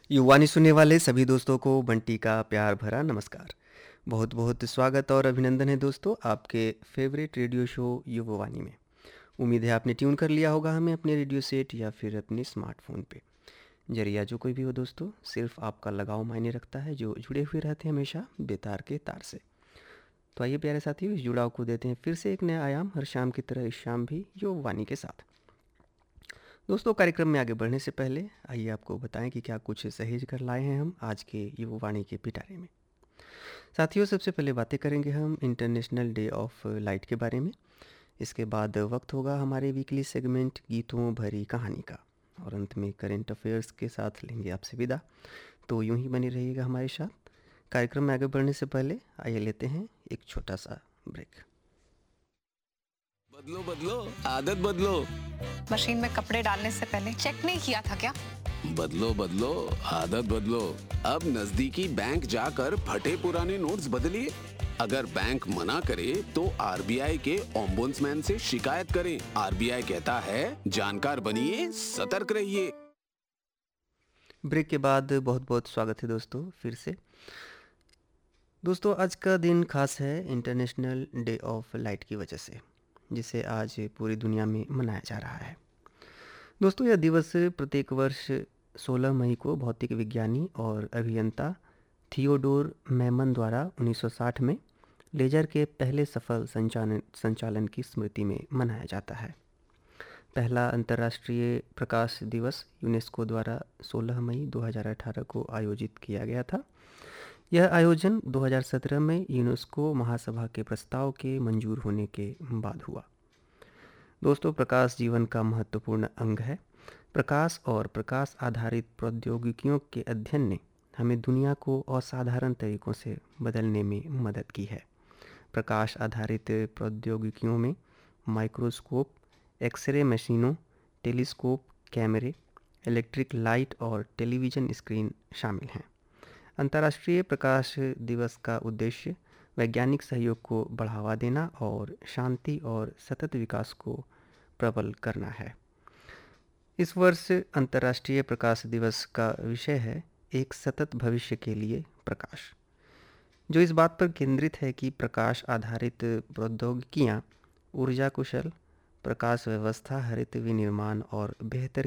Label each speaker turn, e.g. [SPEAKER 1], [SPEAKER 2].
[SPEAKER 1] युवानी सुनने वाले सभी दोस्तों को बंटी का प्यार भरा नमस्कार। बहुत बहुत स्वागत और अभिनंदन है दोस्तों आपके फेवरेट रेडियो शो युववाणी में। उम्मीद है आपने ट्यून कर लिया होगा हमें अपने रेडियो सेट या फिर अपने स्मार्टफोन पे। जरिया जो कोई भी हो दोस्तों, सिर्फ आपका लगाव मायने रखता है जो जुड़े हुए रहते हैं हमेशा बेतार के तार से। तो आइए प्यारे साथियों, इस जुड़ाव को देते हैं फिर से एक नया आयाम हर शाम की तरह इस शाम भी युववाणी के साथ। दोस्तों, कार्यक्रम में आगे बढ़ने से पहले आइए आपको बताएं कि क्या कुछ सहेज कर लाए हैं हम आज के युववाणी के पिटारे में। साथियों, सबसे पहले बातें करेंगे हम इंटरनेशनल डे ऑफ लाइट के बारे में। इसके बाद वक्त होगा हमारे वीकली सेगमेंट गीतों भरी कहानी का, और अंत में करंट अफेयर्स के साथ लेंगे आपसे विदा। तो यूं ही बने रहिएगा हमारे साथ। कार्यक्रम में आगे बढ़ने से पहले आइए लेते हैं एक छोटा सा ब्रेक।
[SPEAKER 2] बदलो बदलो आदत बदलो।
[SPEAKER 3] मशीन में कपड़े डालने से पहले चेक नहीं किया था क्या?
[SPEAKER 2] बदलो बदलो आदत बदलो। अब नजदीकी बैंक जाकर फटे पुराने नोट्स बदलिए। अगर बैंक मना करे तो आरबीआई के ओम्बुड्समैन से शिकायत करें। आरबीआई कहता है जानकार बनिए, सतर्क रहिए।
[SPEAKER 1] ब्रेक के बाद बहुत बहुत स्वागत है दोस्तों फिर से। दोस्तों, आज का दिन खास है इंटरनेशनल डे ऑफ लाइट की वजह से, जिसे आज पूरी दुनिया में मनाया जा रहा है। दोस्तों, यह दिवस प्रत्येक वर्ष 16 मई को भौतिक विज्ञानी और अभियंता थियोडोर मैमन द्वारा 1960 में लेजर के पहले सफल संचालन की स्मृति में मनाया जाता है। पहला अंतर्राष्ट्रीय प्रकाश दिवस यूनेस्को द्वारा 16 मई 2018 को आयोजित किया गया था। यह आयोजन 2017 में यूनेस्को महासभा के प्रस्ताव के मंजूर होने के बाद हुआ। दोस्तों, प्रकाश जीवन का महत्वपूर्ण अंग है। प्रकाश और प्रकाश आधारित प्रौद्योगिकियों के अध्ययन ने हमें दुनिया को असाधारण तरीकों से बदलने में मदद की है। प्रकाश आधारित प्रौद्योगिकियों में माइक्रोस्कोप, एक्सरे मशीनों, टेलीस्कोप, कैमरे, इलेक्ट्रिक लाइट और टेलीविज़न स्क्रीन शामिल हैं। अंतर्राष्ट्रीय प्रकाश दिवस का उद्देश्य वैज्ञानिक सहयोग को बढ़ावा देना और शांति और सतत विकास को प्रबल करना है। इस वर्ष अंतर्राष्ट्रीय प्रकाश दिवस का विषय है एक सतत भविष्य के लिए प्रकाश, जो इस बात पर केंद्रित है कि प्रकाश आधारित प्रौद्योगिकियां ऊर्जा कुशल प्रकाश व्यवस्था, हरित विनिर्माण और बेहतर